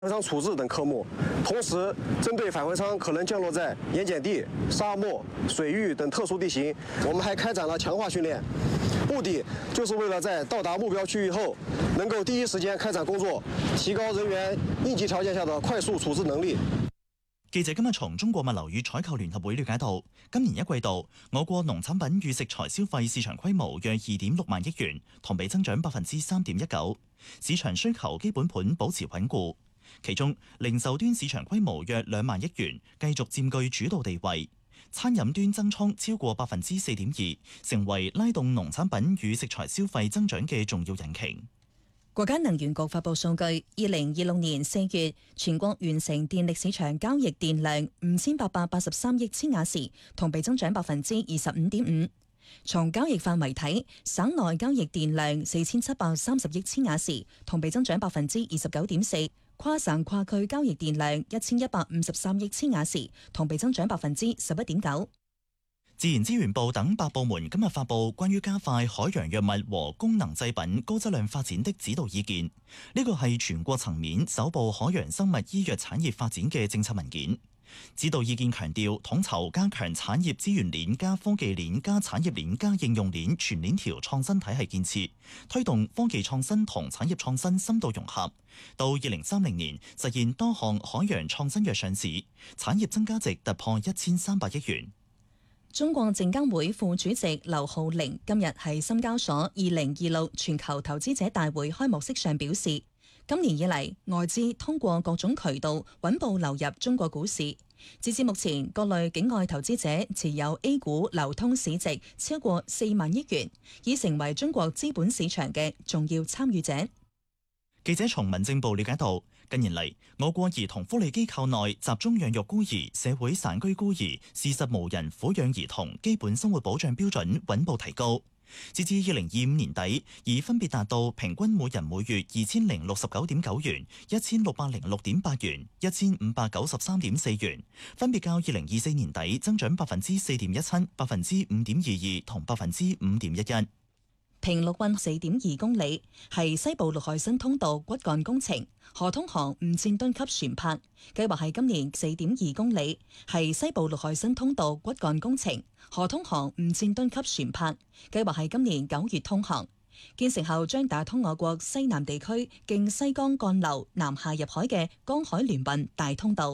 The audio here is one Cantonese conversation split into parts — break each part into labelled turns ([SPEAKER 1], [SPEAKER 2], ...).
[SPEAKER 1] 返回艙處置等科目，同時針對返回艙可能降落在鹽鹼地、沙漠、水域等特殊地形，我們還開展了強化訓練，目的就是為了在到達目標區域後，能夠第一時間開展工作，提高人員應急條件下的快速處置能力。
[SPEAKER 2] 記者今日從中國物流與採購聯合會了解到，今年一季度我國農產品與食材消費市場規模約2.6萬億元，同比增長3.19%，市場需求基本盤保持穩固。其中，零售端市場規模約2萬億元，繼續佔據主導地位；餐飲端增倉超過4.2%，成為拉動農產品與食材消費增長嘅重要引擎。
[SPEAKER 3] 國家能源局發布數據，2026年4月全國完成電力市場交易電量5883億千瓦時，同比增長25.5%。從交易範圍睇，省內交易電量4730億千瓦時，同比增長29.4%；跨省跨區交易電量1153億千瓦時，同比增長11.9%。
[SPEAKER 2] 自然資源部等8部門今日發布關於加快海洋藥物和功能製品高質量發展的指導意見，呢個係全國層面首部海洋生物醫藥產業發展嘅政策文件。指導意見強調統籌加強產業資源鏈加科技鏈加產業鏈加應用鏈全鏈條創新體系建設，推動科技創新同產業創新深度融合，到2030年實現多項海洋創新藥上市，產業增加值突破1300億元。
[SPEAKER 3] 中國證監會副主席劉浩寧今日喺深交所2026全球投資者大會開幕式上表示，今年以嚟外資通過各種渠道穩步流入中國股市，截至目前各類境外投資者持有 A 股流通市值超過4萬億元，已成為中國資本市場嘅重要參與者。
[SPEAKER 2] 記者從民政部了解到，近年嚟，我國兒童福利機構內集中養育孤兒、社會散居孤兒、事實無人撫養兒童基本生活保障標準穩步提高。截至2025年底，已分別達到平均每人每月2069.9元、1606.8元、1593.4元，分別較2024年底增長4.17%、5.22%同5.11%。
[SPEAKER 3] 平陸運4.2公里，係西部陸海新通道骨幹工程，河通航5千噸級船舶，計劃係今年4.2公里，係西部陸海新通道骨幹工程，河通航5千噸級船舶，計劃係今年9月通航。建成後將打通我國西南地區經西江幹流南下入海嘅江海聯運大通道。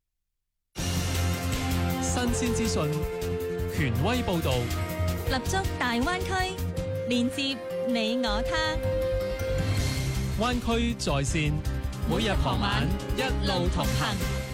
[SPEAKER 4] 新鮮資訊，權威報導，
[SPEAKER 5] 立足大灣區。連接你我他，
[SPEAKER 4] 灣區在線，每日傍晚一路同行。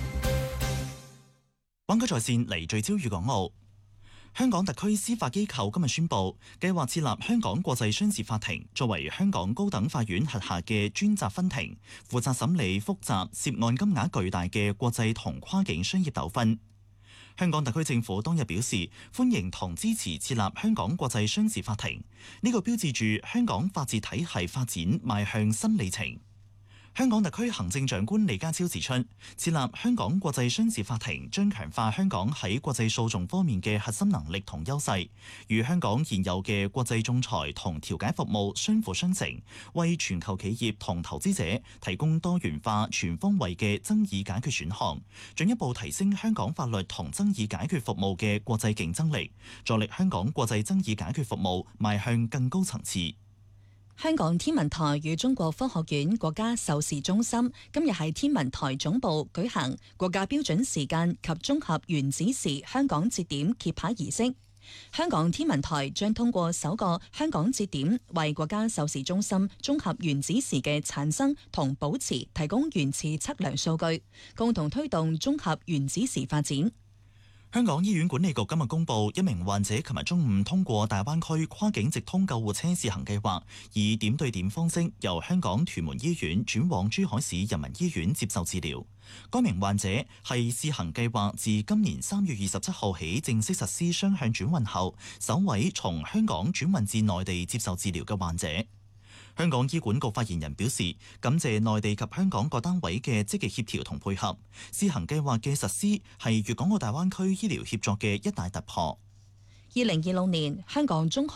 [SPEAKER 2] 灣區在線嚟聚焦粵港澳。香港特區司法機構今日宣布，計劃設立香港國際商事法庭，作為香港高等法院轄下嘅專責分庭，負責審理複雜、涉案金額巨大嘅國際同跨境商業糾紛。香港特區政府當日表示，歡迎同支持設立香港國際商事法庭，呢個標誌住香港法治體系發展邁向新里程。香港特區行政長官李家超指出，設立香港國際商事法庭將強化香港喺國際訴訟方面嘅核心能力同優勢，與香港現有嘅國際仲裁同調解服務相輔相成，為全球企業同投資者提供多元化、全方位嘅爭議解決選項，進一步提升香港法律同爭議解決服務嘅國際競爭力，助力香港國際爭議解決服務邁向更高層次。
[SPEAKER 3] 香港天文台與中國科學院國家授時中心今日喺天文台總部舉行國家標準時間及綜合原子時香港節點揭牌儀式。香港天文台將通過首個香港節點，為國家授時中心綜合原子時嘅產生同保持提供原始測量數據，共同推動綜合原子時發展。
[SPEAKER 2] 香港醫院管理局今日公布，一名患者琴日中午通過大灣區跨境直通救護車試行計劃，以點對點方式由香港屯門醫院轉往珠海市人民醫院接受治療。該名患者係試行計劃自今年3月27號起正式實施雙向轉運後，首位從香港轉運至內地接受治療嘅患者。香港醫管局發言人表示，感謝內地及香港各單位嘅積極協調同配合，試行計劃嘅實施係粵港澳大灣區醫療協作嘅一大突破。
[SPEAKER 3] 2026年香港中學